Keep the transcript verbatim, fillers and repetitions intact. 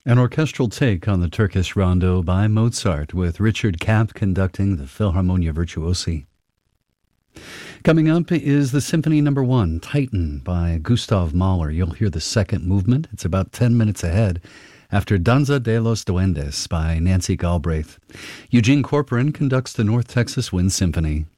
An orchestral take on the Turkish rondo by Mozart, with Richard Kapp conducting the Philharmonia Virtuosi. Coming up is the Symphony Number One, Titan, by Gustav Mahler. You'll hear the second movement. It's about ten minutes ahead, after Danza de los Duendes by Nancy Galbraith. Eugene Corcoran conducts the North Texas Wind Symphony.